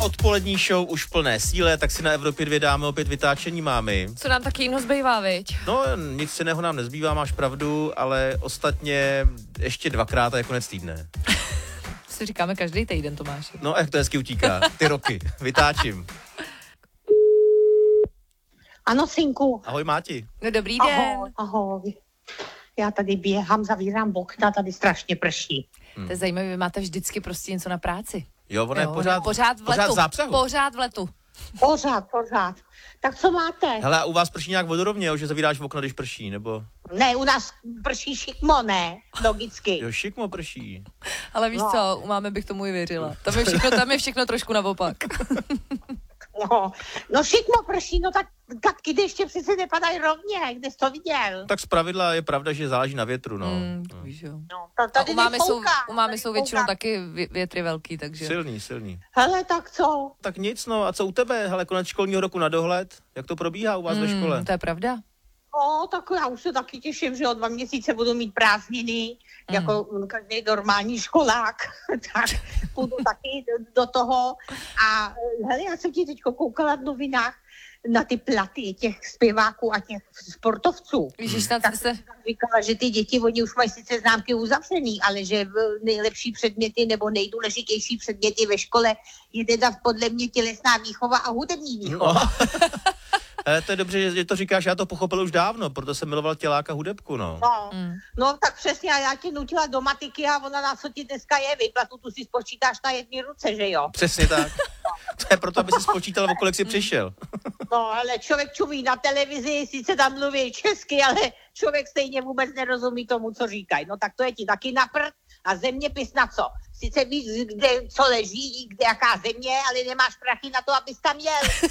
odpolední show už v plné síle, tak si na Evropě 2 dáme opět vytáčení mámy. Co nám taky jiného zbývá, viď? No, nic jiného nám nezbývá, máš pravdu, ale ostatně ještě 2krát a je konec týdne. Si říkáme každý týden, Tomáši. No, jak to hezky utíká, ty roky. Vytáčím. Ano, synku. Ahoj, Máti. No dobrý den. Ahoj. Já tady běhám, zavírám okna, tady strašně prší. To je zajímavé, vy máte vždycky prostě něco na práci. Jo, ona je pořád v letu. Pořád v zápřehu. Pořád v letu. Pořád. Tak co máte? Hele, a u vás prší nějak vodorovně, jo, že zavíráš okno, když prší, nebo? Ne, u nás prší šikmo, ne? Logicky. Jo, šikmo prší. Ale víš co, u mámy bych tomu i věřila. Tam je všechno trošku naopak. No šikmo prší, no tak katky ještě přece nepadají rovně, kde jsi to viděl? Tak zpravidla je pravda, že záleží na větru, no. Víš jo. No, tady U mámy jsou většinou taky větry velký, takže... Silný. Hele, tak co? Tak nic, no a co u tebe? Hele, konec školního roku na dohled. Jak to probíhá u vás ve škole? To je pravda. No, tak já už se taky těším, že o 2 měsíce budu mít prázdniny, jako každý normální školák, tak půjdu taky do toho. A hele, já jsem ti teď koukala v novinách na ty platy těch zpěváků a těch sportovců. Ježiš, tak jsem říkala, že ty děti, oni už mají sice známky uzavřený, ale že nejlepší předměty nebo nejdůležitější předměty ve škole je teda podle mě tělesná výchova a hudební výchova. No. To je dobře, že to říkáš, já to pochopil už dávno, proto jsem miloval těláka hudebku, no. No, tak přesně, a já tě nutila do matiky a ona na co ti dneska je, výplatu tu si spočítáš na 1 ruce, že jo? Přesně tak. To je proto, aby si spočítal, o kolik jsi přišel. No, ale člověk čumí na televizi, sice tam mluví česky, ale člověk stejně vůbec nerozumí tomu, co říkají. No tak to je ti taky na prd a zeměpis na co? Sice víš, kde co leží, kde jaká země, ale nemáš prachy na to, abys tam jel.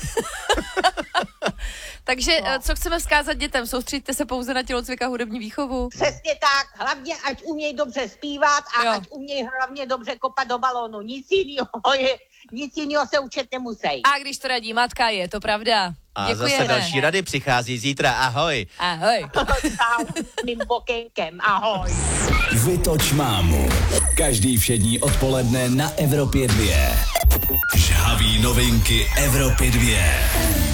Takže co chceme vzkázat dětem? Soustřeďte se pouze na tělocvik a hudební výchovu. Přesně tak, hlavně ať umějí dobře zpívat a ať umějí hlavně dobře kopat do balónu. Nic jiného se učit nemusí. A když to radí matka, je to pravda. A děkujeme. Zase další rady přichází zítra, ahoj. Ahoj. Mým bokenkem, ahoj. Vytoč mámu. Každý všední odpoledne na Evropě 2. Žhavý novinky Evropy 2.